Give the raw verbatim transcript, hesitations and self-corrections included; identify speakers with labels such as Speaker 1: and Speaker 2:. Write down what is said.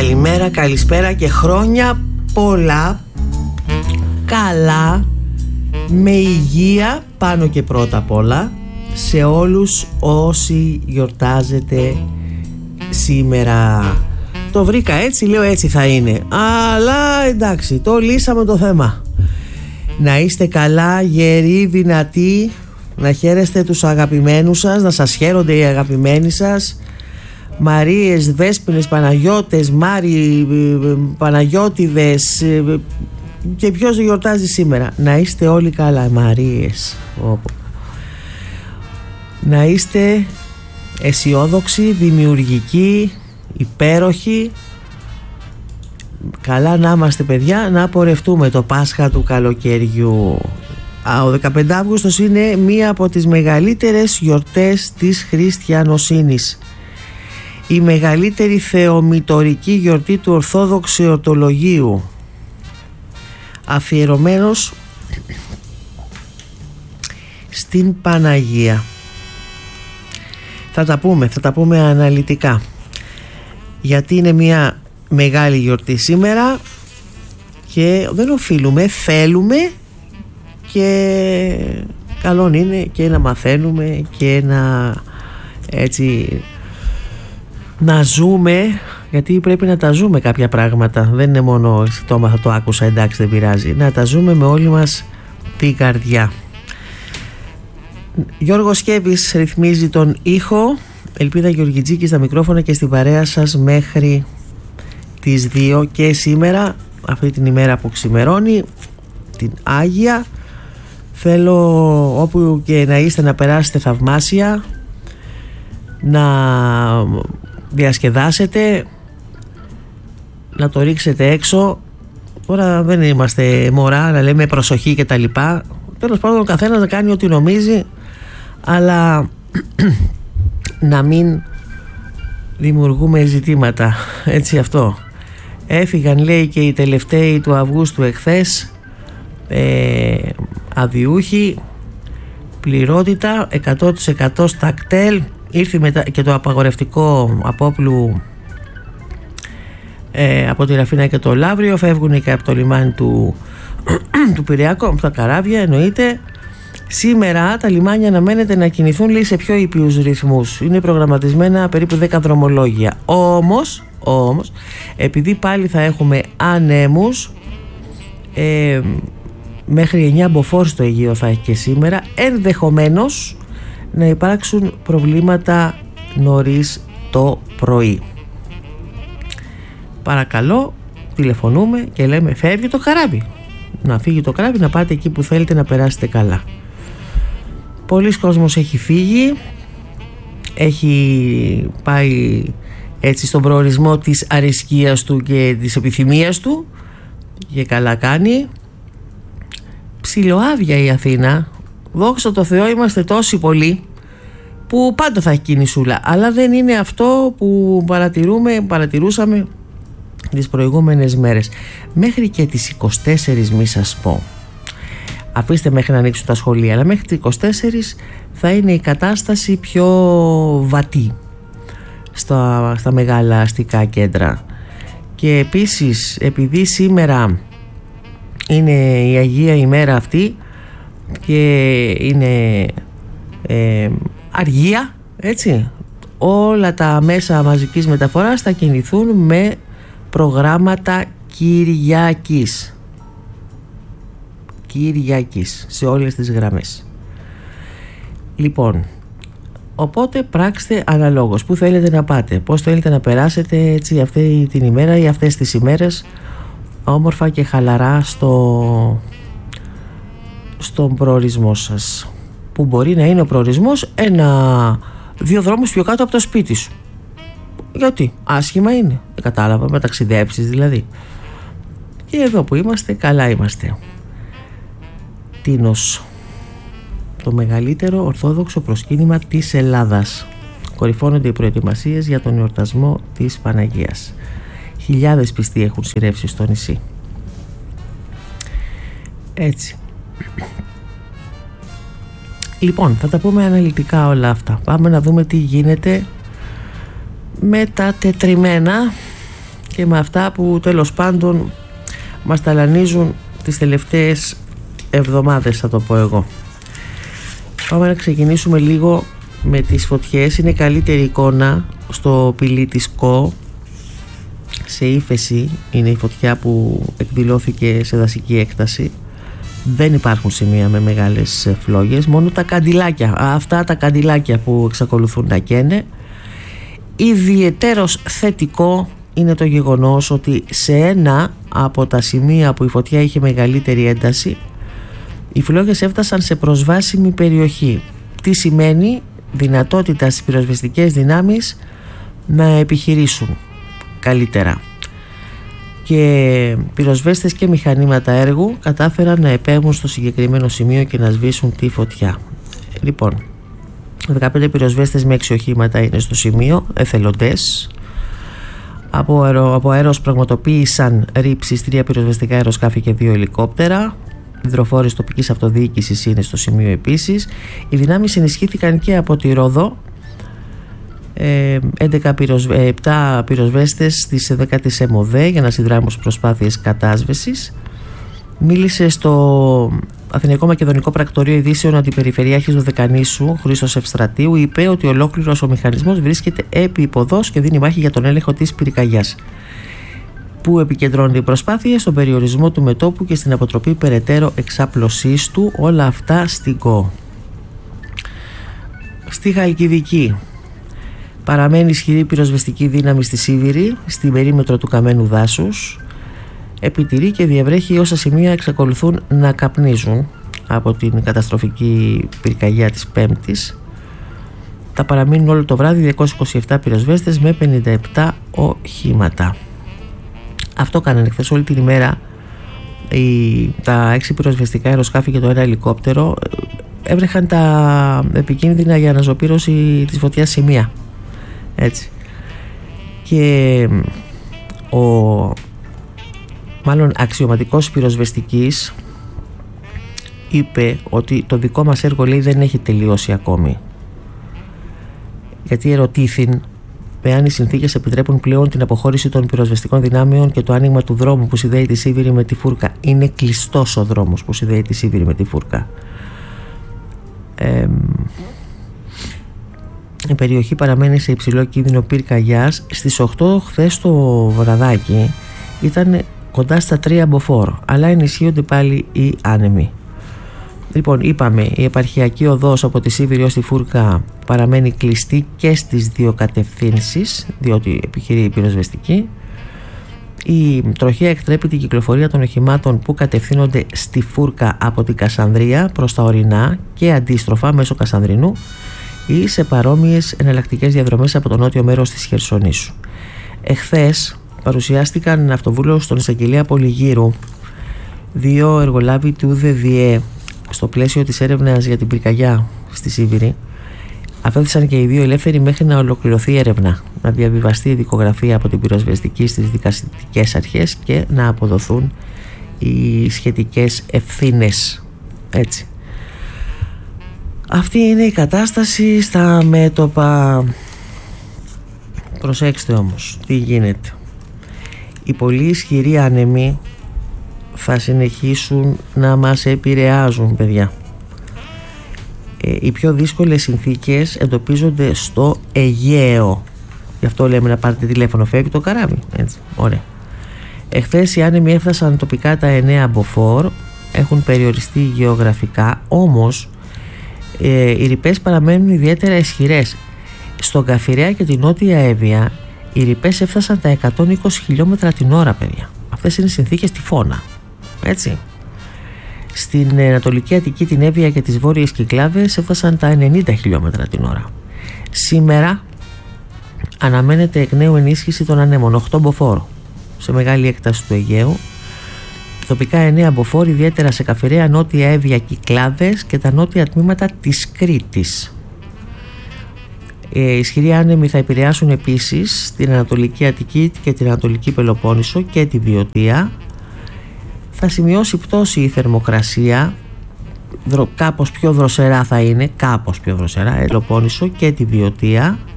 Speaker 1: καλημέρα, καλησπέρα και χρόνια πολλά, καλά, με υγεία πάνω και πρώτα απ' όλα σε όλους όσοι γιορτάζετε σήμερα. Το βρήκα έτσι, λέω έτσι θα είναι, αλλά εντάξει, το λύσαμε το θέμα. Να είστε καλά, γεροί, δυνατοί, να χαίρεστε τους αγαπημένους σας, να σας χαίρονται οι αγαπημένοι σας. Μαρίες, Δέσποινες, Παναγιώτες, Μάρι, Παναγιώτιδες και ποιος γιορτάζει σήμερα. Να είστε όλοι καλά, Μαρίες. Να είστε αισιόδοξοι, δημιουργικοί, υπέροχοι. Καλά να είμαστε, παιδιά, να απορευτούμε το Πάσχα του καλοκαιριού. Ο δεκαπέντε Αυγούστος είναι μία από τις μεγαλύτερες γιορτές της χριστιανοσύνης. Η μεγαλύτερη θεομητορική γιορτή του Ορθόδοξου Εορτολογίου, αφιερωμένος στην Παναγία. Θα τα πούμε, θα τα πούμε αναλυτικά, γιατί είναι μια μεγάλη γιορτή σήμερα και δεν οφείλουμε, θέλουμε και καλό είναι και να μαθαίνουμε και να έτσι να ζούμε, γιατί πρέπει να τα ζούμε κάποια πράγματα, δεν είναι μόνο το έμαθα, το άκουσα, εντάξει δεν πειράζει, να τα ζούμε με όλη μας την καρδιά. Γιώργος Σκέβης ρυθμίζει τον ήχο, Ελπίδα Γεωργιτζίκη στα μικρόφωνα και στην παρέα σας μέχρι τις δύο και σήμερα, αυτή την ημέρα που ξημερώνει, την Άγια. Θέλω όπου και να είστε να περάσετε θαυμάσια, να διασκεδάσετε, να το ρίξετε έξω. Τώρα δεν είμαστε μωρά να λέμε προσοχή και τα λοιπά. Τέλος πάντων ο καθένας να κάνει ό,τι νομίζει, αλλά να μην δημιουργούμε ζητήματα, έτσι αυτό. Έφυγαν, λέει, και οι τελευταίοι του Αυγούστου εχθές, ε, αδιούχοι, πληρότητα εκατό τοις εκατό στα κτέλ. Ήρθε μετά και το απαγορευτικό απόπλου ε, από τη Ραφίνα και το Λαύριο. Φεύγουν και από το λιμάνι του, του Πειραιακού, από τα καράβια εννοείται. Σήμερα τα λιμάνια αναμένεται να κινηθούν, λέει, σε πιο ήπιους ρυθμούς. Είναι προγραμματισμένα περίπου δέκα δρομολόγια. Όμως, όμως επειδή πάλι θα έχουμε ανέμους, ε, μέχρι εννιά μποφόρ στο Αιγαίο θα έχει και σήμερα, ενδεχομένως να υπάρξουν προβλήματα νωρίς το πρωί. Παρακαλώ, τηλεφωνούμε και λέμε φεύγει το καράβι. Να φύγει το καράβι, να πάτε εκεί που θέλετε να περάσετε καλά. Πολλοί κόσμος έχει φύγει, έχει πάει έτσι στον προορισμό της αρισκίας του και της επιθυμίας του και καλά κάνει. Ψιλοάδια η Αθήνα, δόξα τω Θεώ, είμαστε τόσοι πολλοί που πάντα θα έχει κινησούλα, αλλά δεν είναι αυτό που παρατηρούμε, παρατηρούσαμε τις προηγούμενες μέρες. Μέχρι και τις είκοσι τέσσερις μη σας πω, αφήστε μέχρι να ανοίξουν τα σχολεία, αλλά μέχρι τις είκοσι τέσσερις θα είναι η κατάσταση πιο βατή στα, στα μεγάλα αστικά κέντρα. Και επίσης, επειδή σήμερα είναι η Αγία ημέρα αυτή και είναι ε, αργία, έτσι, όλα τα μέσα μαζικής μεταφοράς θα κινηθούν με προγράμματα Κυριακής. Κυριακής σε όλες τις γραμμές. Λοιπόν, οπότε πράξτε αναλόγως που θέλετε να πάτε, πώς θέλετε να περάσετε έτσι αυτή την ημέρα ή αυτές τις ημέρες όμορφα και χαλαρά στο, στον προορισμό σας, που μπορεί να είναι ο προορισμός ένα δύο δρόμους πιο κάτω από το σπίτι σου. Γιατί άσχημα είναι, δεν κατάλαβα, με ταξιδέψεις δηλαδή. Και εδώ που είμαστε, καλά είμαστε. Τίνος, το μεγαλύτερο ορθόδοξο προσκύνημα της Ελλάδας. Κορυφώνονται οι προετοιμασίες για τον εορτασμό της Παναγίας. Χιλιάδες πιστοί έχουν σειρεύσει στο νησί. Έτσι. Λοιπόν, θα τα πούμε αναλυτικά όλα αυτά. Πάμε να δούμε τι γίνεται με τα τετριμένα και με αυτά που τέλος πάντων μας ταλανίζουν τις τελευταίες εβδομάδες, θα το πω εγώ. Πάμε να ξεκινήσουμε λίγο με τις φωτιές. Είναι καλύτερη εικόνα στο πηλί της Κο, σε ύφεση είναι η φωτιά που εκδηλώθηκε σε δασική έκταση. Δεν υπάρχουν σημεία με μεγάλες φλόγες, μόνο τα καντιλάκια, αυτά τα καντιλάκια που εξακολουθούν να καίνε. Ιδιαιτέρως θετικό είναι το γεγονός ότι σε ένα από τα σημεία που η φωτιά είχε μεγαλύτερη ένταση, οι φλόγες έφτασαν σε προσβάσιμη περιοχή. Τι σημαίνει? Δυνατότητα στις πυροσβεστικές δυνάμεις να επιχειρήσουν καλύτερα. Και πυροσβέστες και μηχανήματα έργου κατάφεραν να επέμβουν στο συγκεκριμένο σημείο και να σβήσουν τη φωτιά. Λοιπόν, δεκαπέντε πυροσβέστες με έξι οχήματα είναι στο σημείο, εθελοντές. Από, αερο, από αέρος πραγματοποίησαν ρήψεις τρία πυροσβεστικά αεροσκάφη και δύο ελικόπτερα. Υδροφόρες τοπικής αυτοδιοίκησης είναι στο σημείο επίσης. Οι δυνάμεις ενισχύθηκαν και από τη Ρόδο. έντεκα πυροσβέ, επτά πυροσβέστες στις δέκατης ΕΜΟΔΕ για να συνδράμουν στις προσπάθειες κατάσβεσης. Μίλησε στο Αθηναϊκό Μακεδονικό Πρακτορείο Ειδήσεων ο Αντιπεριφερειάρχης Δωδεκανήσου Χρήστος Ευστρατείου. Είπε ότι ολόκληρος ο μηχανισμός βρίσκεται επί υποδός και δίνει μάχη για τον έλεγχο της πυρκαγιάς, που επικεντρώνει οι προσπάθειες στον περιορισμό του μετώπου και στην αποτροπή περαιτέρω εξάπλωσής του. Όλα αυτά στην Κο. Στη Χαλκιδική παραμένει ισχυρή πυροσβεστική δύναμη στη Σίβηρη, στην περίμετρο του Καμένου δάσους. Επιτηρεί και διευρέχει όσα σημεία εξακολουθούν να καπνίζουν από την καταστροφική πυρκαγιά της Πέμπτης. Θα παραμείνουν όλο το βράδυ διακόσιοι είκοσι επτά πυροσβέστες με πενήντα επτά οχήματα. Αυτό κάνανε χθες όλη την ημέρα. Οι, τα έξι πυροσβεστικά αεροσκάφη και το ένα ελικόπτερο έβρεχαν τα επικίνδυνα για αναζωπήρωση της φωτιάς σημεία. Έτσι. Και ο μάλλον αξιωματικός πυροσβεστικής είπε ότι το δικό μας έργο, λέει, δεν έχει τελειώσει ακόμη, γιατί ερωτήθην εάν οι συνθήκες επιτρέπουν πλέον την αποχώρηση των πυροσβεστικών δυνάμεων και το άνοιγμα του δρόμου που συνδέει τη Σίβηρη με τη Φούρκα. Είναι κλειστός ο δρόμος που συνδέει τη Σίβηρη με τη Φούρκα. Ε, η περιοχή παραμένει σε υψηλό κίνδυνο πυρκαγιάς. Στις οκτώ χθες το βραδάκι ήταν κοντά στα τρία μποφόρ, αλλά ενισχύονται πάλι οι άνεμοι. Λοιπόν, είπαμε, η επαρχιακή οδός από τη Σίβηρη ως τη Φούρκα παραμένει κλειστή και στις δύο κατευθύνσεις, διότι επιχειρεί η πυροσβεστική. Η τροχέα εκτρέπει την κυκλοφορία των οχημάτων που κατευθύνονται στη Φούρκα από την Κασανδρία προς τα ορεινά και αντίστροφα μέσω Κασανδρινού ή σε παρόμοιες εναλλακτικές διαδρομές από το νότιο μέρος της Χερσονήσου. Εχθές παρουσιάστηκαν αυτοβούλος στον εισαγγελέα Πολυγύρου δύο εργολάβοι του ΔΔΕ στο πλαίσιο της έρευνας για την πυρκαγιά στη Σίβηρη. Αφέθησαν και οι δύο ελεύθεροι μέχρι να ολοκληρωθεί η έρευνα, να διαβιβαστεί η δικογραφία από την πυροσβεστική στις δικαστικές αρχές και να αποδοθούν οι σχετικές ευθύνες. Έτσι. Αυτή είναι η κατάσταση στα μέτωπα. Προσέξτε όμως τι γίνεται. Οι πολύ ισχυροί άνεμοι θα συνεχίσουν να μας επηρεάζουν, παιδιά. Ε, οι πιο δύσκολες συνθήκες εντοπίζονται στο Αιγαίο. Γι' αυτό λέμε να πάρετε τηλέφωνο, φεύγει το καράβι. Έτσι, ωραία. Εχθές οι άνεμοι έφτασαν τοπικά τα εννέα μποφόρ, έχουν περιοριστεί γεωγραφικά, όμως ε, οι ρηπές παραμένουν ιδιαίτερα ισχυρές. Στον Καφιρέα και την Νότια Εύβοια οι ρηπές έφτασαν τα εκατόν είκοσι χιλιόμετρα την ώρα, παιδιά. Αυτές είναι συνθήκες τυφώνα. Έτσι. Στην Ανατολική Αττική, την Εύβοια και τις Βόρειες Κυκλάδες έφτασαν τα ενενήντα χιλιόμετρα την ώρα. Σήμερα αναμένεται εκ νέου ενίσχυση των ανέμων, οκτώ μποφόρ σε μεγάλη έκταση του Αιγαίου. Τοπικά εννέα μποφόρ, ιδιαίτερα σε Καφιρέα, Νότια Εύβοια, Κυκλάδες και τα νότια τμήματα της Κρήτης. Οι ισχυροί άνεμοι θα επηρεάσουν επίσης την Ανατολική Αττική και την Ανατολική Πελοπόννησο και τη Βιωτία. Θα σημειώσει πτώση η θερμοκρασία, κάπως πιο δροσερά θα είναι, κάπως πιο δροσερά, Πελοπόννησο και τη Βιωτία.